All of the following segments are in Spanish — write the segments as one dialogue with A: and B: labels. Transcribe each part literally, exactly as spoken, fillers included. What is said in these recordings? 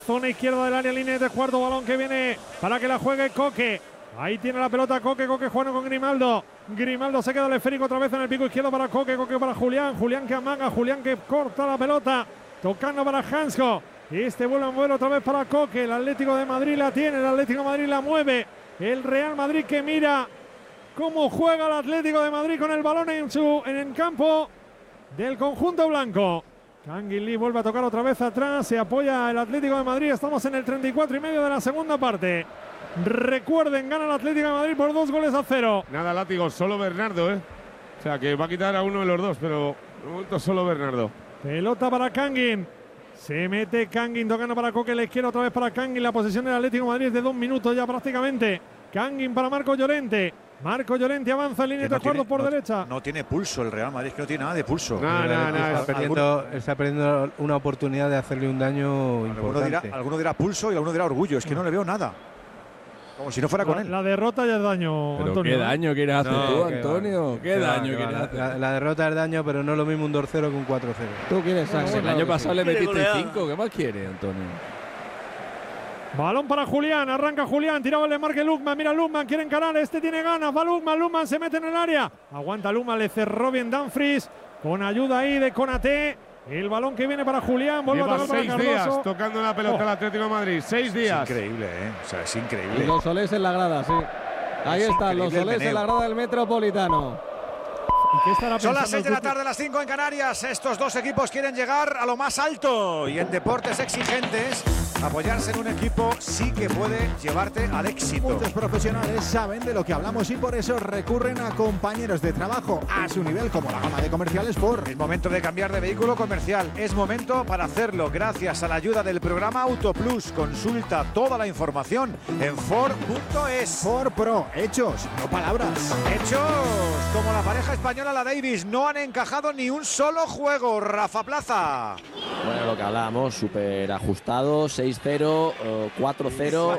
A: Zona izquierda del área, línea de tres cuartos, balón que viene para que la juegue Coque. Ahí tiene la pelota Coque, Coque jugando con Grimaldo. Grimaldo se queda el esférico otra vez en el pico izquierdo para Coque, Coque para Julián. Julián que amaga, Julián que corta la pelota. Tocando para Hansko. Este vuelve a mover otra vez para Coque. El Atlético de Madrid la tiene, el Atlético de Madrid la mueve. El Real Madrid que mira cómo juega el Atlético de Madrid con el balón en, su, en el campo del conjunto blanco. Kangin Lee vuelve a tocar otra vez atrás, se apoya el Atlético de Madrid, estamos en el treinta y cuatro y medio de la segunda parte. Recuerden, gana el Atlético de Madrid por dos goles a cero.
B: Nada, látigo, solo Bernardo, ¿eh? O sea, que va a quitar a uno de los dos, pero de momento solo Bernardo.
A: Pelota para Kangin. Se mete Kangin tocando para Coque, la izquierda otra vez para Kangin. La posesión del Atlético de Madrid es de dos minutos ya prácticamente. Kangin para Marco Llorente. Marco Llorente avanza en línea de tres cuartos por
C: no,
A: derecha.
C: No tiene pulso el Real Madrid, es que no tiene nada de pulso.
B: No, no, no,
D: está,
B: es,
D: perdiendo, está perdiendo una oportunidad de hacerle un daño
C: alguno
D: importante.
C: dirá, alguno dirá pulso y alguno dirá orgullo. Es que no le veo nada. Como si no fuera
A: la,
C: con él.
A: La derrota ya es daño,
E: pero
A: Antonio.
E: ¿Qué daño quieres hacer
D: No,
E: tú,
D: que
E: Antonio?
D: va,
E: ¿Qué
D: que
E: daño
D: va, que
E: quieres
D: va.
E: hacer?
D: La, la derrota es daño, pero no es lo mismo un dos cero que un cuatro cero.
E: Tú quieres
A: Bueno,
E: sangre.
A: bueno,
E: El año
A: claro
E: pasado
A: sí.
E: le metiste cinco. ¿Qué más quieres, Antonio?
A: Balón para Julián, arranca Julián, tiraba el desmarque Lukman, mira Lukman, quiere encarar, este tiene ganas, va Lukman, Lukman se mete en el área, aguanta Lukman, le cerró bien Dumfries, con ayuda ahí de Konaté, el balón que viene para Julián, vuelve
B: lleva
A: a tocar para
B: seis
A: Cardoso.
B: días tocando la pelota
A: Oh.
B: al Atlético de Madrid, seis días.
C: Es increíble, ¿eh? O sea, es increíble.
F: Y los solés en la grada, sí. Ahí
C: Es
F: están los
C: increíble el
F: solés en la
C: meneo.
F: grada del Metropolitano.
A: ¿Y qué estará
C: Son las
A: pensando
C: seis de la
A: el Cuti?
C: tarde, las cinco en Canarias. Estos dos equipos quieren llegar a lo más alto. Y en deportes exigentes, apoyarse en un equipo sí que puede llevarte al éxito.
G: Muchos profesionales saben de lo que hablamos y por eso recurren a compañeros de trabajo a su nivel, como la gama de comerciales Ford.
C: Es momento de cambiar de vehículo comercial. Es momento para hacerlo gracias a la ayuda del programa AutoPlus. Consulta toda la información en Ford punto es.
G: Ford Pro, hechos, no palabras.
C: Hechos como la pareja española, la Davis, no han encajado ni un solo juego. Rafa Plaza.
H: Bueno, lo que hablábamos, súper ajustado, seis cero, cuatro cero.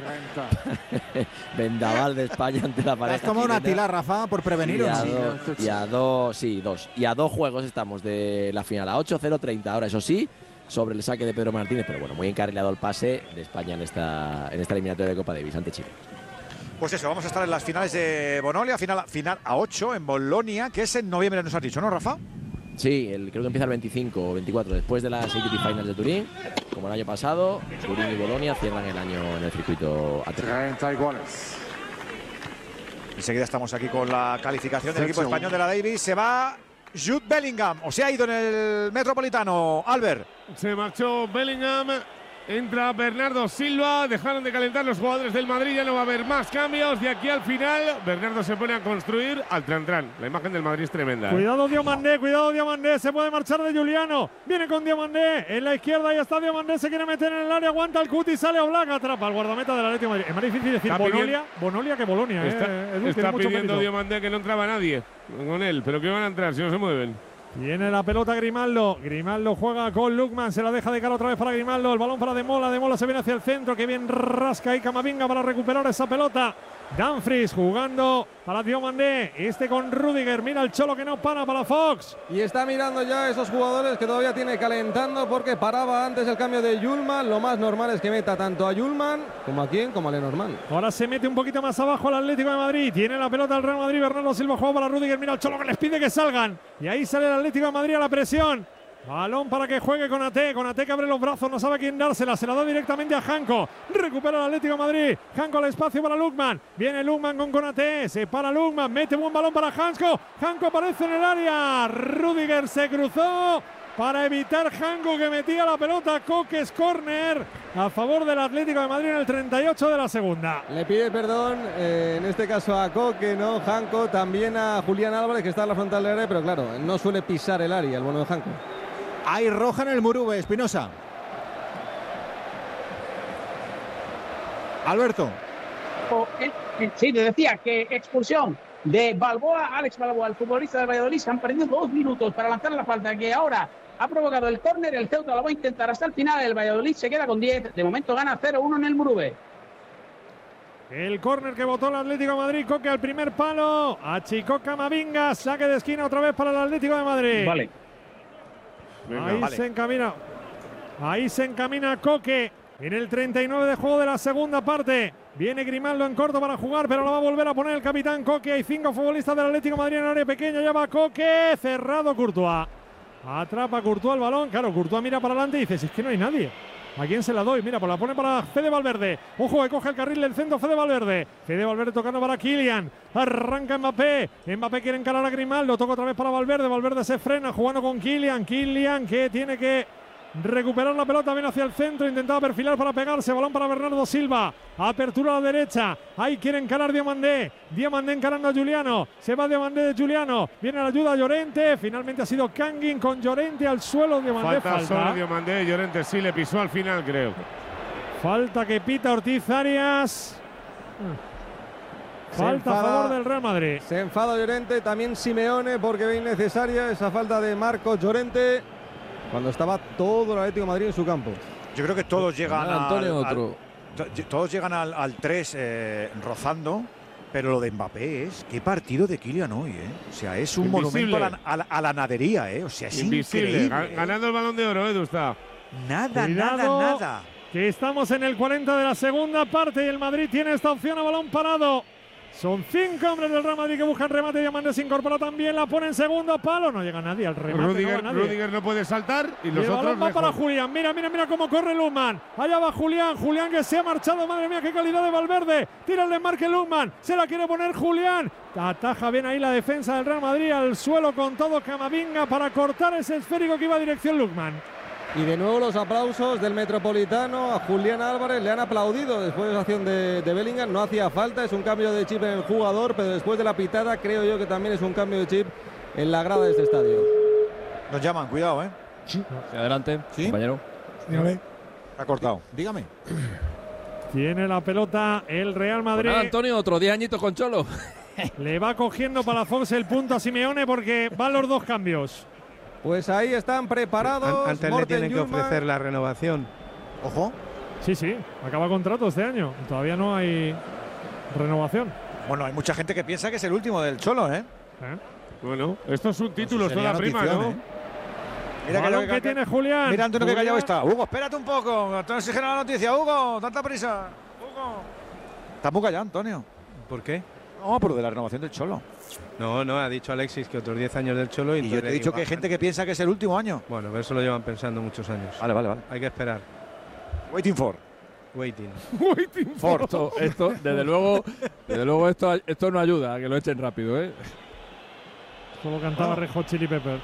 H: Vendaval de España ante la
G: Te
H: pareja.
G: has tomado una
H: chilena.
G: tila, Rafa, por prevenir
H: Y
G: o
H: a,
G: no.
H: do- y a dos, sí, dos. Y a dos juegos estamos de la final, a ocho cero treinta. Ahora, eso sí, sobre el saque de Pedro Martínez, pero bueno, muy encarrilado el pase de España en esta, en esta eliminatoria de Copa Davis ante Chile.
C: Pues eso, vamos a estar en las finales de Bonolia, final, final a ocho en Bolonia, que es en noviembre, nos has dicho, ¿no, Rafa?
H: Sí, el, creo que empieza el veinticinco o veinticuatro, después de las Security Finals de Turín, como el año pasado. Turín y Bolonia cierran el año en el circuito A T P.
C: Enseguida estamos aquí con la calificación del equipo español de la Davis. Se va Jude Bellingham, o se ha ido en el Metropolitano. Albert.
B: Se marchó Bellingham, entra Bernardo Silva, dejaron de calentar los jugadores del Madrid, ya no va a haber más cambios. De aquí al final, Bernardo se pone a construir al tran-tran. La imagen del Madrid es tremenda. ¿eh?
A: Cuidado Diomandé, cuidado Diomandé, se puede marchar de Juliano, viene con Diomandé, en la izquierda, ahí está Diomandé, se quiere meter en el área, aguanta el Cuti, sale Oblak, atrapa al guardameta del Atlético de Madrid. Es más difícil decir
B: Está
A: Bonolia, Bonolia que Bolonia,
B: Está,
A: eh, Edu,
B: está
A: tiene mucho
B: pidiendo
A: mérito.
B: Diomandé que no entraba nadie con él, pero que van a entrar si no se mueven.
A: Tiene la pelota Grimaldo. Grimaldo juega con Lukman. Se la deja de cara otra vez para Grimaldo. El balón para Demola. Demola se viene hacia el centro. Que bien rasca ahí Camavinga para recuperar esa pelota. Dumfries jugando para Diomandé. Este con Rudiger. Mira el Cholo que no para para Fox.
F: Y está mirando ya a esos jugadores que todavía tiene calentando porque paraba antes el cambio de Yulman. Lo más normal es que meta tanto a Yulman como a quien, como a Lenormand.
A: Ahora se mete un poquito más abajo el Atlético de Madrid. Tiene la pelota el Real Madrid. Bernardo Silva juega para Rudiger. Mira el Cholo que les pide que salgan. Y ahí sale el Atlético de Madrid a la presión. Balón para que juegue con Konaté. Konaté que abre los brazos, no sabe a quién dársela. Se la da directamente a Janko. Recupera el Atlético de Madrid. Janko al espacio para Lukman. Viene Lukman con Konaté. Se para Lukman. Mete buen balón para Janko. Janko aparece en el área. Rudiger se cruzó para evitar Janko que metía la pelota. Coques corner a favor del Atlético de Madrid en el treinta y ocho de la segunda.
F: Le pide perdón, eh, en este caso a Coque, no, Janko, también a Julián Álvarez que está en la frontal del área, pero claro, no suele pisar el área el bueno de Janko.
G: Hay roja en el Murube, Espinosa. Alberto.
I: Sí, te decía que expulsión de Balboa, Alex Balboa, el futbolista del Valladolid. Se han perdido dos minutos para lanzar la falta que ahora ha provocado el córner. El Ceuta lo va a intentar hasta el final. El Valladolid se queda con diez. De momento gana cero uno en el Murube.
A: El córner que votó el Atlético de Madrid. Coque al primer palo. Achicó Camavinga. Saque de esquina otra vez para el Atlético de Madrid.
I: Vale.
B: Venga,
A: Ahí
C: vale.
A: se encamina. Ahí se encamina Coque. en el treinta y nueve de juego de la segunda parte. Viene Grimaldo en corto para jugar, pero lo va a volver a poner el capitán Coque. Hay cinco futbolistas del Atlético de Madrid en el área pequeña. Lleva Coque, cerrado Courtois. Atrapa Courtois el balón. Claro, Courtois mira para adelante y dice, si es que no hay nadie. ¿A quién se la doy? Mira, pues la pone para Fede Valverde. Ojo, que coge el carril del centro Fede Valverde. Fede Valverde tocando para Kylian. Arranca Mbappé. Mbappé quiere encarar a Grimaldo. Toca otra vez para Valverde. Valverde se frena jugando con Kylian. Kylian que tiene que recuperar la pelota, viene hacia el centro, intentaba perfilar para pegarse, balón para Bernardo Silva, apertura a la derecha, ahí quiere encarar Diomandé, Diomandé encarando a Giuliano, se va Diomandé de Giuliano, viene la ayuda a Llorente, finalmente ha sido Kangin con Llorente al suelo, Diomandé
B: falta.
F: ¿eh?
A: Falta
B: Solo Diomandé, Llorente sí le pisó al final, creo.
A: Falta que pita Ortiz Arias. Falta a favor del Real Madrid.
F: Se enfada Llorente, también Simeone, porque ve innecesaria esa falta de Marcos Llorente cuando estaba todo el Atlético de Madrid en su campo.
C: Yo creo que todos llegan
E: Nada, Antonio,
C: al,
E: otro.
C: al, to- todos llegan al, al tres eh, rozando, pero lo de Mbappé es qué partido de Kylian hoy, ¿eh? O sea, es un
B: Invisible.
C: monumento a la, a la- a la nadería, ¿eh? O sea, es
B: Invisible,
C: increíble.
B: Ga- ganando el Balón de Oro, Edu está.
C: Nada,
A: Cuidado,
C: nada, nada.
A: Que estamos en el cuarenta de la segunda parte y el Madrid tiene esta opción a balón parado. Son cinco hombres del Real Madrid que buscan remate. Diamante se incorpora también, la pone en segundo palo. No llega nadie al remate.
B: Rudiger,
A: no va nadie.
B: Rudiger no puede saltar y
A: Y
B: los
A: el
B: otros
A: balón va para
B: lejos.
A: Julián. Mira, mira, mira cómo corre Luzman. Allá va Julián. Julián que se ha marchado. Madre mía, qué calidad de Valverde. Tira el desmarque Luzman. Se la quiere poner Julián. Ataja bien ahí la defensa del Real Madrid. Al suelo con todo Camavinga para cortar ese esférico que iba a dirección Luzman.
F: Y de nuevo los aplausos del Metropolitano a Julián Álvarez. Le han aplaudido después de la acción de, de Bellingham. No hacía falta, es un cambio de chip en el jugador, pero después de la pitada creo yo que también es un cambio de chip en la grada de este estadio.
C: Nos llaman, cuidado, ¿eh?
E: Adelante,
G: ¿Sí?
E: compañero.
G: Dígame.
C: Ha cortado.
G: Dígame.
A: Tiene la pelota el Real
E: Pues
A: Madrid.
E: nada, Antonio, otro diez añitos con Cholo.
A: Le va cogiendo para Fox el punto a Simeone porque van los dos cambios.
F: Pues ahí están preparados.
D: An- Antes le
F: Morten
D: tienen que
F: Hjulmand.
D: ofrecer la renovación.
C: Ojo.
A: Sí, sí, acaba contrato este año. Todavía no hay renovación.
C: Bueno, hay mucha gente que piensa que es el último del Cholo, ¿eh?
A: ¿Eh?
B: Bueno, esto es un título, esto es
C: Sería
B: la prima,
C: notición,
B: ¿no?
C: ¿eh? Mira
A: Balón
C: que,
A: que tiene Julián.
C: Mira, Antonio, que
A: Julián.
C: callado está. Hugo, espérate un poco. Antonio se genera la noticia. Hugo, tanta prisa. Hugo. Está muy callado, Antonio.
D: ¿Por qué?
C: No, por lo de la renovación del Cholo.
D: No, no, ha dicho Alexis que otros diez años del Cholo.
C: Y yo te he dicho que hay gente que piensa que es el último año.
D: Bueno, pero eso lo llevan pensando muchos años.
C: Vale, vale, vale.
D: Hay que esperar.
C: Waiting for.
D: Waiting.
C: For.
E: Esto, esto, desde luego, desde luego esto, esto no ayuda a que lo echen rápido, ¿eh?
A: Como cantaba Red Hot Chili Pepper.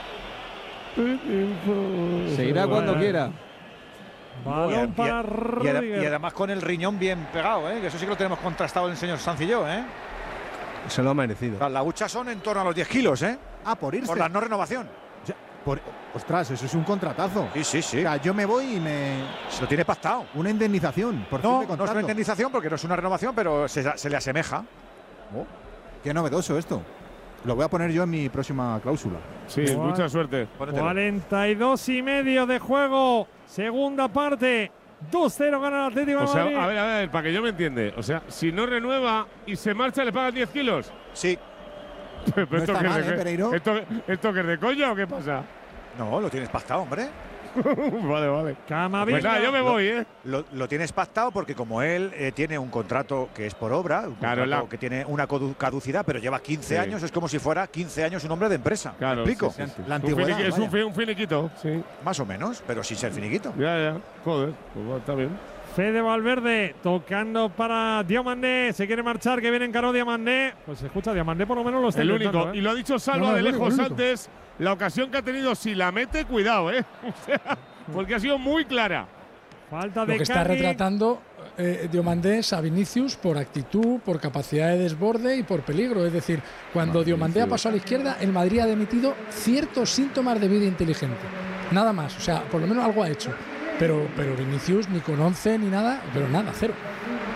F: Se irá cuando quiera.
A: Balón
C: Y-
A: para
C: y, y,
A: Rudiger.
C: y además con el riñón bien pegado, ¿eh? Que eso sí que lo tenemos contrastado el señor Sanz y yo, ¿eh?
D: Se lo ha merecido.
C: Las laguchas son en torno a los diez kilos, ¿eh?
G: Ah, por irse.
C: Por la no renovación.
G: O sea, por- ostras, eso es un contratazo.
C: Sí, sí, sí.
G: O sea, yo me voy y me.
C: Se lo tiene pactado.
G: Una indemnización por fin
C: No,
G: de
C: no es
G: contrato.
C: una indemnización porque no es una renovación, pero se, se le asemeja.
G: Qué novedoso esto. Lo voy a poner yo en mi próxima cláusula.
B: Sí,
A: Igual.
B: mucha suerte.
C: Pónetelo.
A: cuarenta y dos y medio de juego. Segunda parte. dos cero gana el Atlético de
B: O sea,
A: Madrid.
B: a ver, a ver, para que yo me entiende. O sea, si no renueva y se marcha, le pagan diez kilos.
C: Sí.
B: Pero
G: No
B: esto
G: está
B: que es
G: mal,
B: de-
G: ¿eh, Pereiro?
B: ¿Esto, esto que es de coña o qué pasa?
C: No, lo tienes pactado, hombre.
B: Vale, vale.
A: Camavinga.
B: Pues nada, yo me voy, ¿eh?
C: Lo, lo tienes pactado porque como él eh, tiene un contrato que es por obra, un
B: Claro,
C: contrato
B: la-
C: que tiene una codu- caducidad, pero lleva quince
B: Sí.
C: años, es como si fuera quince años un hombre de empresa.
B: Claro,
C: ¿Me explico?
B: sí, sí, sí.
G: La
B: Un
G: antigüedad,
B: finiqui- es un,
G: vaya.
B: fi- un finiquito, sí.
C: Más o menos, pero sin ser finiquito.
B: Ya, ya. Joder, pues bueno, está bien.
A: Fede Valverde tocando para Diomandé. Se quiere marchar, que viene encaró Diomandé. Pues se escucha, Diomandé por lo menos lo está
B: El
A: intentando,
B: único.
A: ¿eh?
B: Y lo ha dicho Salva
A: No, no,
B: de
A: el único,
B: lejos
A: el único.
B: antes. La ocasión que ha tenido, si la mete, cuidado, ¿eh? O sea, porque ha sido muy clara.
A: Falta de
J: Lo que está
A: Kangin.
J: retratando eh, Diomandé es a Vinicius por actitud, por capacidad de desborde y por peligro. Es decir, cuando Diomandé ha pasado a la izquierda, el Madrid ha emitido ciertos síntomas de vida inteligente. Nada más, o sea, por lo menos algo ha hecho. Pero, pero Vinicius ni con once ni nada, pero nada, cero.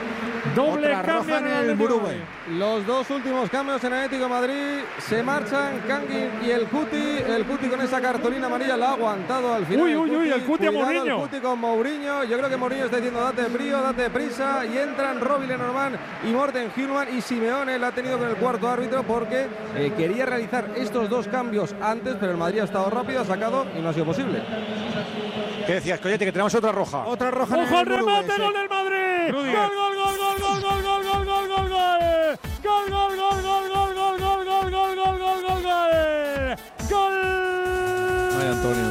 A: Doble
G: Otra
A: cambio
G: roja en el
A: Atlético de
G: Murube.
A: Madrid.
F: Los dos últimos cambios en Atlético de Madrid se marchan Kangin y el Cuti. El Cuti con esa cartulina amarilla la ha aguantado al final.
A: Uy, uy, uy, el Cuti a
F: Cuidado,
A: Mourinho.
F: El Cuti con Mourinho. Yo creo que Mourinho está diciendo date frío, date prisa. Y entran Robin Lenormand y Morten Hjulmand. Y Simeone la ha tenido con el cuarto árbitro porque eh, quería realizar estos dos cambios antes, pero el Madrid ha estado rápido, ha sacado y no ha sido posible.
C: ¿Qué decías, Coyote? Que tenemos otra roja.
G: Otra roja en
A: ¡Ojo al
G: el Murube,
A: remate!
G: sí.
A: ¡Gol del Madrid! ¡Gol,
B: Rudiger.
A: gol, gol, gol, gol, gol, gol, gol, gol, gol, gol! ¡Gol, gol, gol, gol, gol, gol, gol, gol, gol, gol, gol, gol, gol! ¡Gol!
E: Ay, Antonio.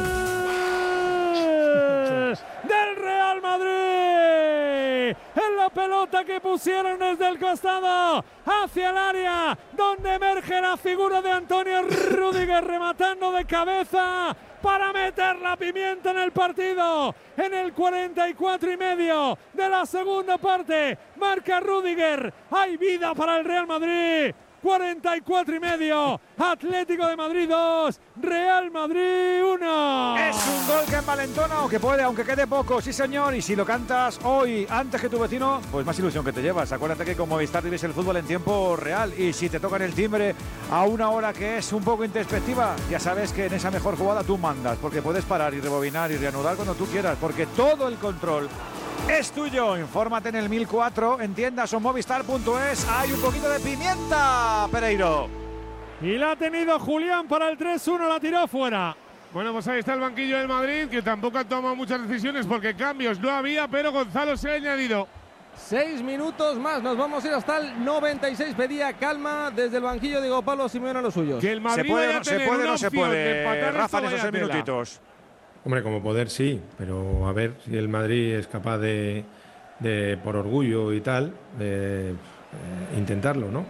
A: ¡Del Real Madrid! En la pelota que pusieron desde el costado hacia el área, donde emerge la figura de Antonio Rudiger rematando de cabeza para meter la pimienta en el partido. En el cuarenta y cuatro y medio de la segunda parte, marca Rudiger. Hay vida para el Real Madrid. cuarenta y cuatro y medio, Atlético de Madrid dos, Real Madrid uno.
C: Es un gol que envalentona o que puede, aunque quede poco, sí señor. Y si lo cantas hoy antes que tu vecino, pues más ilusión que te llevas. Acuérdate que con Movistar vives el fútbol en tiempo real. Y si te tocan el timbre a una hora que es un poco introspectiva, ya sabes que en esa mejor jugada tú mandas, porque puedes parar y rebobinar y reanudar cuando tú quieras, porque todo el control es tuyo. Infórmate en el mil cuatro, en tiendas o movistar punto es. Hay un poquito de pimienta, Pereiro.
A: Y la ha tenido Julián para el tres uno, la tiró fuera.
B: Bueno, pues ahí está el banquillo del Madrid, que tampoco ha tomado muchas decisiones porque cambios no había, pero Gonzalo se ha añadido.
F: Seis minutos más, nos vamos a ir hasta el noventa y seis. Pedía calma desde el banquillo, digo Pablo Simeone a los suyos.
B: Que el Madrid
C: ¿Se puede o
B: vaya
C: no
B: a
C: se
B: tener
C: puede
B: una
C: no se
B: opción de
C: puede,
B: empatar
C: Rafa,
B: esto,
C: en esos
B: vaya
C: seis
B: tela.
C: minutitos?
K: Hombre, como poder sí, pero a ver si el Madrid es capaz de, de por orgullo y tal, de eh, intentarlo, ¿no?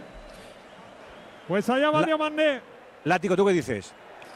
A: Pues allá va
C: La-
A: Diomandé.
C: Látigo, ¿tú qué dices?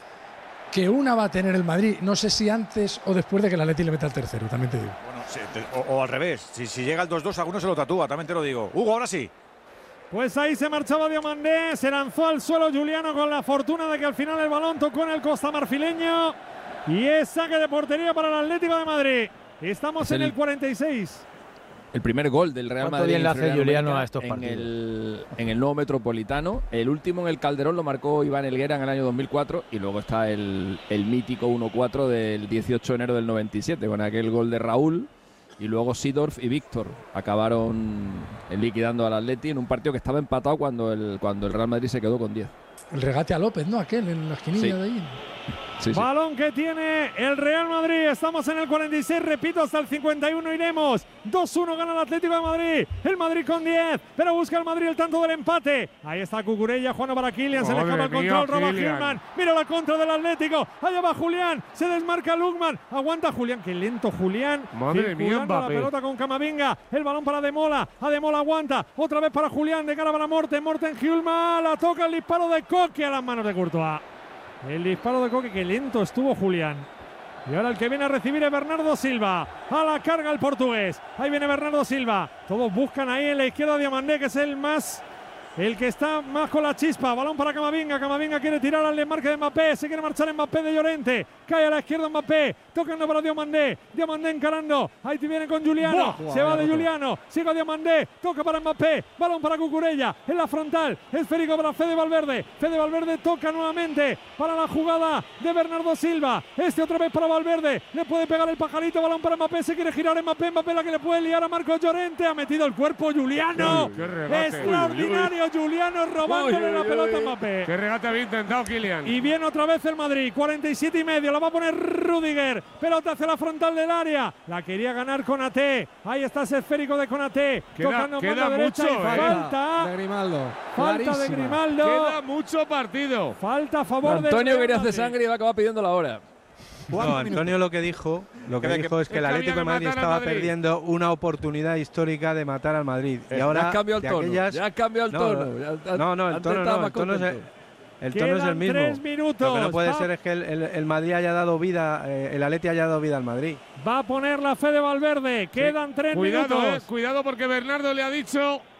J: Que una va a tener el Madrid, no sé si antes o después de que el Atleti le meta el tercero, también te digo.
C: Bueno, sí, te- o, o al revés. Si, si llega el dos dos, alguno se lo tatúa, también te lo digo. Hugo, ahora sí.
A: Pues ahí se marchaba Diomandé, se lanzó al suelo Juliano con la fortuna de que al final el balón tocó en el costamarfileño. Y es saque de portería para el Atlético de Madrid. Estamos
E: Es
A: en
E: el-
A: el cuarenta y seis.
E: El primer gol del Real
L: ¿Cuánto
E: Madrid
L: bien le hace
E: frente al
L: Juliano
E: América
L: a estos
E: en
L: partidos?
E: el, en el nuevo Metropolitano. El último en el Calderón lo marcó Iván Helguera en el año dos mil cuatro y luego está el, el mítico uno cuatro del dieciocho de enero del noventa y siete con aquel gol de Raúl y luego Seedorf y Víctor acabaron liquidando al Atleti en un partido que estaba empatado cuando el, cuando el Real Madrid se quedó con diez.
J: El regate a López, ¿no? Aquel en la esquinilla
E: Sí.
J: de allí.
E: Sí, sí.
A: Balón que tiene el Real Madrid. Estamos en el cuarenta y seis, repito, hasta el cincuenta y uno iremos. dos uno gana el Atlético de Madrid. El Madrid con diez, pero busca el Madrid el tanto del empate. Ahí está Cucurella, jugando para Kylian. Se le
B: Madre
A: escapa el
B: mía,
A: control, roba
B: Kylian.
A: Hjulmand. Mira la contra del Atlético. Allá va Julián. Se desmarca Lukman. Aguanta Julián. Qué lento Julián.
B: Madre mía,
A: Circulando la
B: Mbappé.
A: pelota con Camavinga. El balón para Demola. A Demola aguanta. Otra vez para Julián. De cara para Morten. Morten Hjulmand. La toca el disparo de Coque a las manos de Courtois. El disparo de Coque, que lento estuvo Julián. Y ahora el que viene a recibir es Bernardo Silva. A la carga el portugués. Ahí viene Bernardo Silva. Todos buscan ahí en la izquierda a Diomandé, que es el más... El que está más con la chispa. Balón para Camavinga. Camavinga quiere tirar al desmarque de Mbappé. Se quiere marchar Mbappé de Llorente. Cae a la izquierda Mbappé. Tocando para Diomandé. Diomandé encarando. Ahí te viene con Juliano.
F: Buah,
A: Se va
F: vaya
A: de
F: roto.
A: Juliano. Sigue Diomandé. Toca para Mbappé. Balón para Cucurella. En la frontal. Esférico para Fede Valverde. Fede Valverde toca nuevamente para la jugada de Bernardo Silva. Este otra vez para Valverde. Le puede pegar el pajarito. Balón para Mbappé. Se quiere girar Mbappé. Mbappé la que le puede liar a Marcos Llorente. Ha metido el cuerpo Juliano.
B: Uy, qué regate.
A: Extraordinario Juliano robándole
B: Uy,
A: la
B: uy,
A: pelota a
B: uy.
A: Mbappé.
B: Qué regate había intentado Kylian.
A: Y viene otra vez el Madrid, cuarenta y siete y medio, la va a poner Rudiger, pelota hacia la frontal del área, la quería ganar Konaté, ahí está ese esférico de Konaté,
B: Queda-
A: tocando en
B: queda
A: banda derecha
B: mucho,
A: y
B: eh.
A: falta,
F: de Grimaldo.
A: falta de
F: Clarísima.
A: Grimaldo,
B: Queda mucho partido.
A: falta a favor de
E: Antonio quería hacer sangre y va a acabar pidiendo la hora.
D: No, Antonio lo que dijo, lo que
C: Que-
D: dijo es que el
B: es que
D: Atlético de
B: había que
D: Madrid
B: matar al
D: estaba
B: Madrid.
D: perdiendo una oportunidad histórica de matar al Madrid. Y
E: Ya
D: ahora
E: has cambiado el
D: de
E: tono.
D: aquellas-
E: Ya has cambiado el
D: No,
E: tono. Ya-
D: No, no, el
E: antes
D: tono
E: estaba
D: no,
E: más
D: el tono es el,
E: contento.
D: el tono es el
A: Quedan
D: mismo.
A: tres
D: Lo
A: minutos,
D: que no puede
A: va-
D: ser es que el, el- el Madrid haya dado vida, eh, el Atleti haya dado vida al Madrid.
A: Va a poner la fe de Valverde, quedan tres
B: Cuidado,
A: minutos.
B: eh, cuidado porque Bernardo le ha dicho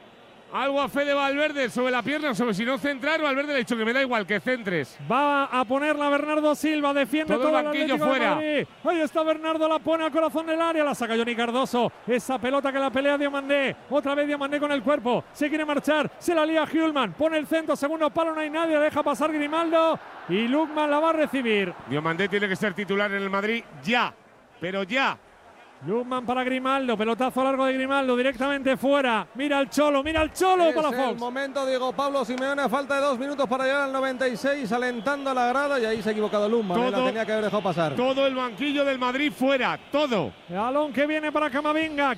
B: algo a Fede Valverde sobre la pierna, sobre si no centrar. Valverde le ha dicho que me da igual, que centres.
A: Va a ponerla Bernardo Silva, defiende
B: todo,
A: todo
B: el banquillo
A: el Atlético
B: fuera.
A: de Madrid. Ahí está Bernardo, la pone al corazón del área, la saca Johnny Cardoso. Esa pelota que la pelea Diomandé. Otra vez Diomandé con el cuerpo. Se quiere marchar, se la lía Hjulman. Pone el centro, segundo palo, no hay nadie. Deja pasar Grimaldo y Lukman la va a recibir.
B: Diomandé tiene que ser titular en el Madrid ya, pero ya.
A: Lukman para Grimaldo, pelotazo largo de Grimaldo, directamente fuera. Mira el Cholo, mira el Cholo
F: Es
A: para
F: el
A: Fox.
F: momento, Diego Pablo Simeone, a falta de dos minutos para llegar al noventa y seis, alentando a la grada, y ahí se ha equivocado Lukman,
B: Todo,
F: ¿eh? La tenía que haber dejado pasar.
B: Todo el banquillo del Madrid fuera, todo.
A: El balón que viene para Camavinga,